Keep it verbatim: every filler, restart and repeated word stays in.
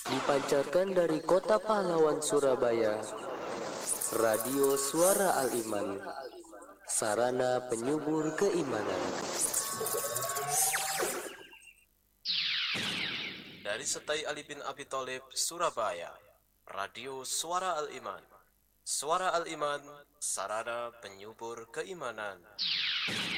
Dipancarkan dari Kota Pahlawan Surabaya, Radio Suara Al-Iman, sarana penyubur keimanan. Dari Setai Ali bin Abi Thalib, Surabaya, Radio Suara Al-Iman. Suara Al-Iman, sarana penyubur keimanan.